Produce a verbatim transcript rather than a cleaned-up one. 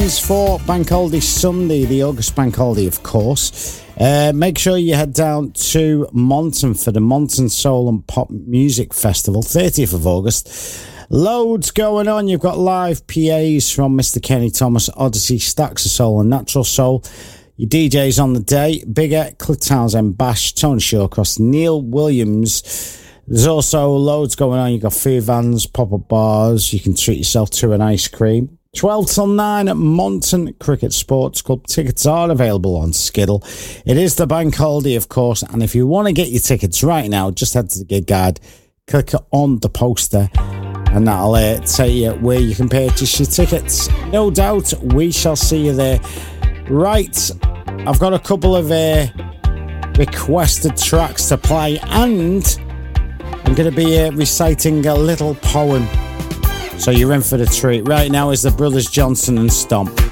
plans for Bank Holiday Sunday, the August Bank Holiday, of course. Uh, make sure you head down to Monton for the Monton Soul and Pop Music Festival, thirtieth of August. Loads going on. You've got live P As from Mister Kenny Thomas, Odyssey, Stacks of Soul and Natural Soul. Your D Js on the day, Big Ed, Cliff Townsend, Bash, Tony Shawcross, Neil Williams. There's also loads going on. You've got food vans, pop-up bars. You can treat yourself to an ice cream. twelve till nine at Monton Cricket Sports Club. Tickets are available on Skiddle. It is the bank holiday, of course, and if you want to get your tickets right now, just head to the gig guide, click on the poster, and that'll uh, tell you where you can purchase your tickets. No doubt we shall see you there. Right, I've got a couple of uh, requested tracks to play, and I'm going to be uh, reciting a little poem. So you're in for the treat. Right now is the Brothers Johnson and Stomp.